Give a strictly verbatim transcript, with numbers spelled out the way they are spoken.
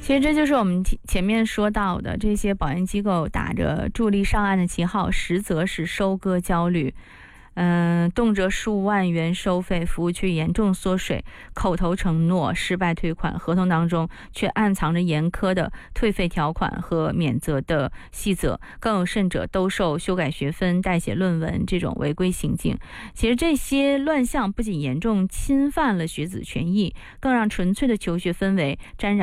其实这就是我们前面说到的，这些保研机构打着助力上岸的旗号，实则是收割焦虑。嗯，动辄数万元收费，服务区严重缩水，口头承诺失败退款，合同当中却暗藏着严苛的退费条款和免责的细则，更有甚者兜售修改学分、代写论文这种违规行径。其实这些乱象不仅严重侵犯了学子权益，更让纯粹的求学氛围沾染